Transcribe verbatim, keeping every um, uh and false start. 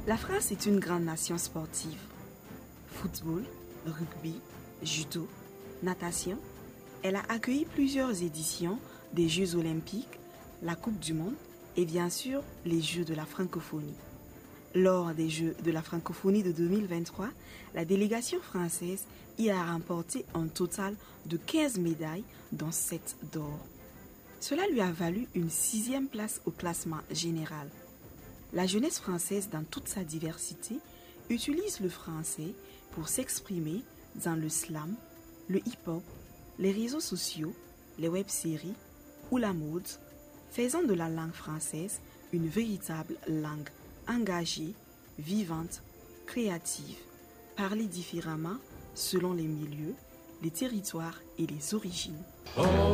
La France est une grande nation sportive. Football, rugby, judo, natation. Elle a accueilli plusieurs éditions des Jeux olympiques, la Coupe du monde et bien sûr les Jeux de la francophonie. Lors des Jeux de la francophonie de deux mille vingt-trois, la délégation française y a remporté un total de quinze médailles, dont sept d'or. Cela lui a valu une sixième place au classement général. La jeunesse française, dans toute sa diversité, utilise le français pour s'exprimer dans le slam, le hip-hop, les réseaux sociaux, les web-séries ou la mode, faisant de la langue française une véritable langue engagée, vivante, créative, parlée différemment selon les milieux, les territoires et les origines.